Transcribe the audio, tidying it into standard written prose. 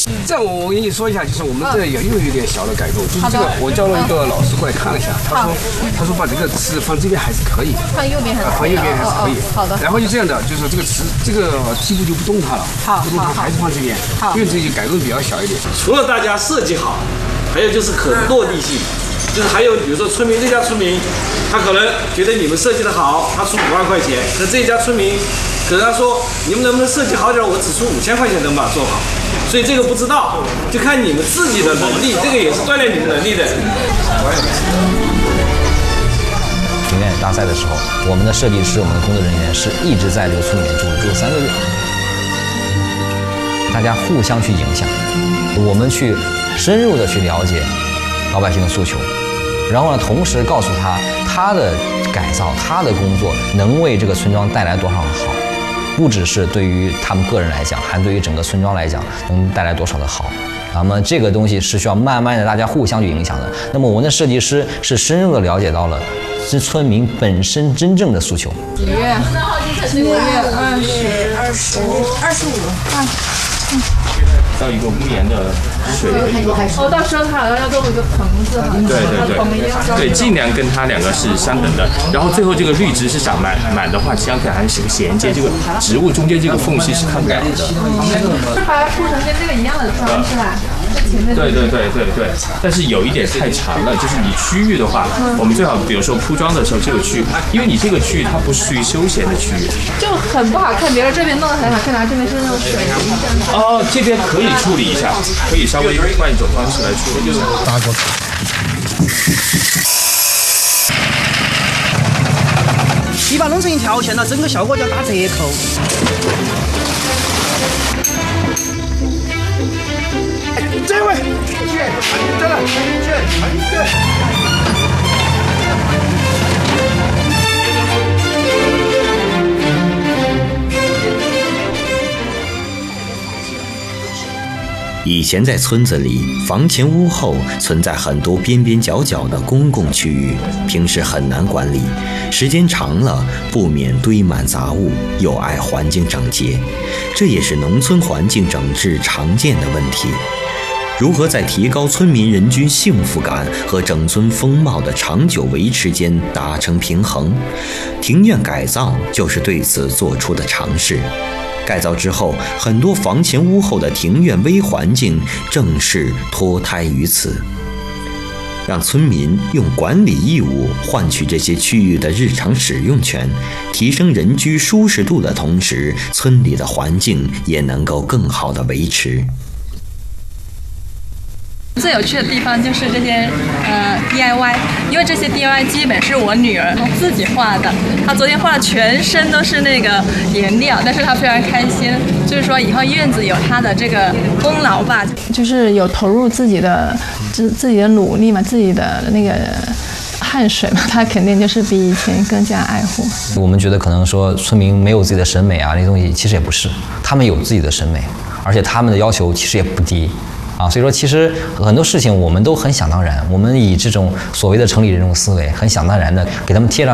这样我跟你说一下，就是我们这也又有点小的改动，就是这个我叫了一个老师过来看了一下，他说把这个词放这边还是可以， 放右边还是放右边还是可以。 好的。 然后就这样的，就是这个词这个梯步就不动它了，不动它还是放这边，因为这个改动比较小一点。 除了大家设计好，还有就是可落地性，就是还有比如说村民这家村民，他可能觉得你们设计的好，他出5万块钱，可这家村民可能他说你们能不能设计好点，我只出5000块钱能把它做好。所以这个不知道，就看你们自己的能力，这个也是锻炼你们能力的。 庭院大赛的时候，我们的设计师、我们的工作人员是一直在这个村里面住了3个月，大家互相去影响，我们去深入的去了解老百姓的诉求，然后呢，同时告诉他的改造、他的工作能为这个村庄带来多少的好。不只是对于他们个人来讲，还对于整个村庄来讲能带来多少的好。那么这个东西是需要慢慢的大家互相去影响的。那么我们的设计师是深入的了解到了村民本身真正的诉求。 几月？7月25。 到一个屋檐的水的一个， 到时候他好像要弄一个棚子哈， 对，尽量跟它2个是相等的。然后最后这个绿植是长满的话，实际上可能还是个衔接，这个植物中间这个缝隙是看不了的。 是把它铺成跟这个一样的方式吧？ 对，但是有一点太长了，就是你区域的话，我们最好比如说铺装的时候这个区域，因为你这个区域它不是属于休闲的区域， 就很不好看。别人这边弄得很好看，这边是那种水泥这样的。 哦，这边可以处理一下，可以稍微换一种方式来处理。 打过。 你把弄成一条线了，整个效果就要打折扣。 这位， 以前在村子里，房前屋后存在很多边边角角的公共区域，平时很难管理，时间长了不免堆满杂物，有碍环境整洁。这也是农村环境整治常见的问题。如何在提高村民人均幸福感和整村风貌的长久维持间达成平衡？庭院改造就是对此做出的尝试。改造之后，很多房前屋后的庭院微环境正是脱胎于此。让村民用管理义务换取这些区域的日常使用权，提升人居舒适度的同时，村里的环境也能够更好地维持。 最有趣的地方就是这些DIY， 因为这些 DIY 基本是我女儿她自己画的，她昨天画的全身都是那个颜料，但是她非常开心，就是说以后院子有她的这个功劳吧，就是有投入自己的努力嘛，自己的那个汗水嘛，她肯定就是比以前更加爱护。 我们觉得可能说村民没有自己的审美啊，那些东西其实也不是，他们有自己的审美，而且他们的要求其实也不低。所以说其实很多事情我们都很想当然，我们以这种所谓的城里人这种思维很想当然的给他们贴上